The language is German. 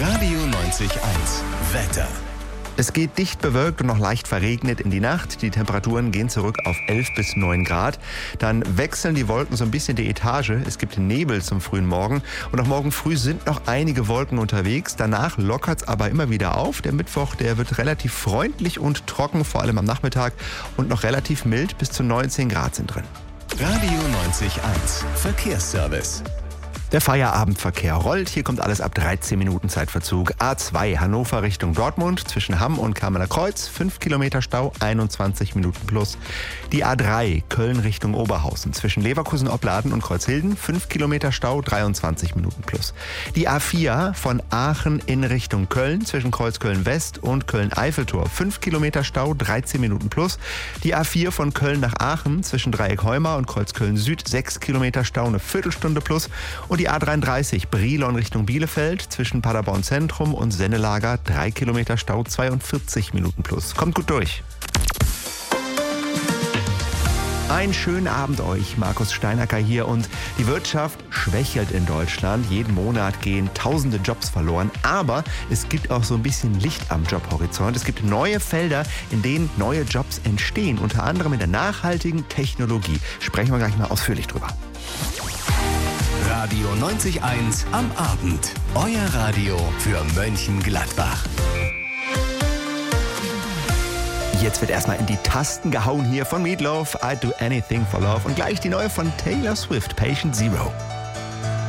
Radio 90.1 Wetter. Es geht dicht bewölkt und noch leicht verregnet in die Nacht. Die Temperaturen gehen zurück auf 11 bis 9 Grad. Dann wechseln die Wolken so ein bisschen die Etage. Es gibt Nebel zum frühen Morgen. Und auch morgen früh sind noch einige Wolken unterwegs. Danach lockert es aber immer wieder auf. Der Mittwoch, der wird relativ freundlich und trocken, vor allem am Nachmittag. Und noch relativ mild, bis zu 19 Grad sind drin. Radio 90.1 Verkehrsservice. Der Feierabendverkehr rollt. Hier kommt alles ab 13 Minuten Zeitverzug. A2 Hannover Richtung Dortmund zwischen Hamm und Kamener Kreuz. 5 Kilometer Stau, 21 Minuten plus. Die A3 Köln Richtung Oberhausen zwischen Leverkusen-Opladen und Kreuzhilden. 5 Kilometer Stau, 23 Minuten plus. Die A4 von Aachen in Richtung Köln zwischen Kreuzköln West und Köln-Eiffeltor. 5 Kilometer Stau, 13 Minuten plus. Die A4 von Köln nach Aachen zwischen Dreieck-Heumar und Kreuzköln Süd. 6 Kilometer Stau, eine Viertelstunde plus. Und die A33 Brilon Richtung Bielefeld zwischen Paderborn Zentrum und Sennelager 3 Kilometer Stau, 42 Minuten plus. Kommt gut durch. Einen schönen Abend euch, Markus Steinacker hier, und die Wirtschaft schwächelt in Deutschland. Jeden Monat gehen tausende Jobs verloren, aber es gibt auch so ein bisschen Licht am Jobhorizont. Es gibt neue Felder, in denen neue Jobs entstehen, unter anderem in der nachhaltigen Technologie. Sprechen wir gleich mal ausführlich drüber. Radio 90.1 am Abend. Euer Radio für Mönchengladbach. Jetzt wird erstmal in die Tasten gehauen hier von Meatloaf, I'd Do Anything for Love, und gleich die neue von Taylor Swift, Patient Zero.